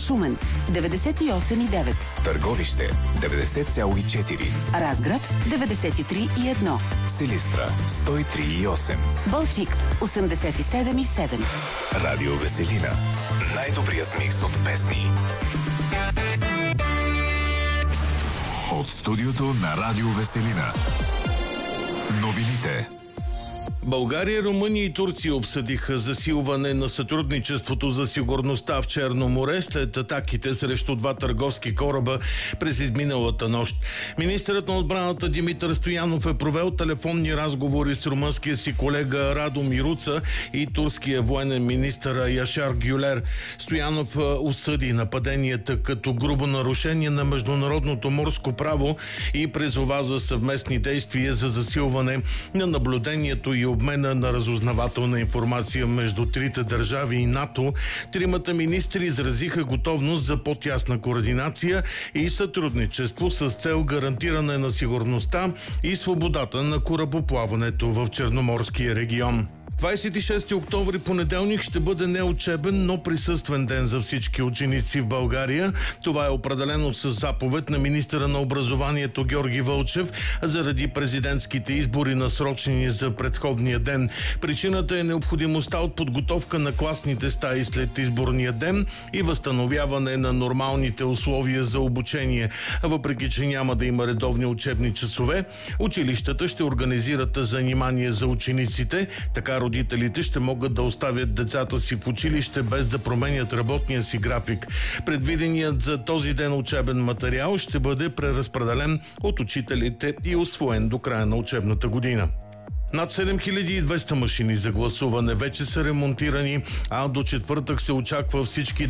Шумен 98,9, Търговище 90,4, Разград 93,1, Силистра 103,8, Балчик 87,7. Радио Веселина. Най-добрият микс от песни. От студиото на Радио Веселина. Новините. България, Румъния и Турция обсъдиха засилване на сътрудничеството за сигурността в Черно море след атаките срещу два търговски кораба през изминалата нощ. Министърът на отбраната Димитър Стоянов е провел телефонни разговори с румънския си колега Радо Мируца и турския военен министър Яшар Гюлер. Стоянов осъди нападенията като грубо нарушение на международното морско право и призова за съвместни действия за засилване на наблюдението и обмена на разузнавателна информация между трите държави и НАТО. Тримата министри изразиха готовност за по-тясна координация и сътрудничество с цел гарантиране на сигурността и свободата на корабоплаването в Черноморския регион. 26 октомври, понеделник, ще бъде неучебен, но присъствен ден за всички ученици в България. Това е определено с заповед на министъра на образованието Георги Вълчев заради президентските избори, насрочени за предходния ден. Причината е необходимостта от подготовка на класните стаи след изборния ден и възстановяване на нормалните условия за обучение. Въпреки че няма да има редовни учебни часове, училищата ще организират занимания за учениците. Така родителите ще могат да оставят децата си в училище без да променят работния си график. Предвиденият за този ден учебен материал ще бъде преразпределен от учителите и усвоен до края на учебната година. Над 7200 машини за гласуване вече са ремонтирани, а до четвъртък се очаква всички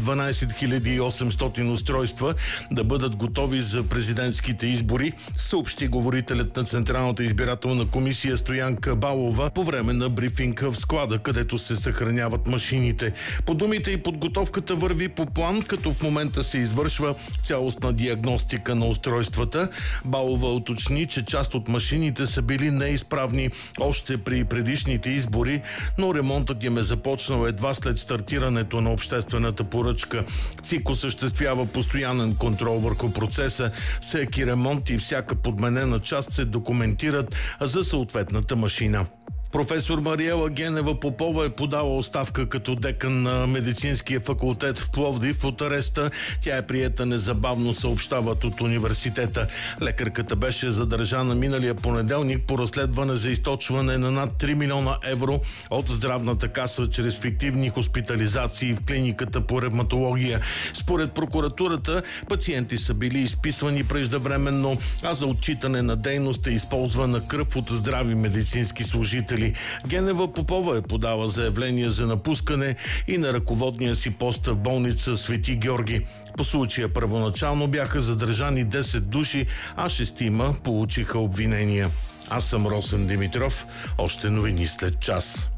12800 устройства да бъдат готови за президентските избори, съобщи говорителят на Централната избирателна комисия Стоянка Балова по време на брифинг в склада, където се съхраняват машините. По думите и подготовката върви по план, като в момента се извършва цялостна диагностика на устройствата. Балова уточни, че част от машините са били неизправни още при предишните избори, но ремонтът им е започнал едва след стартирането на обществената поръчка. ЦИК осъществява постоянен контрол върху процеса. Всеки ремонт и всяка подменена част се документират за съответната машина. Професор Мариела Генева Попова е подала оставка като декан на медицинския факултет в Пловдив от ареста. Тя е приета незабавно, съобщават от университета. Лекарката беше задържана миналия понеделник по разследване за източване на над 3 милиона евро от здравната каса чрез фиктивни хоспитализации в клиниката по ревматология. Според прокуратурата, пациенти са били изписвани преждевременно, а за отчитане на дейност е използвана кръв от здрави медицински служители. Генева Попова е подала заявление за напускане и на ръководния си пост в болница Свети Георги. По случая първоначално бяха задържани 10 души, а 6 получиха обвинения. Аз съм Росен Димитров. Още новини след час.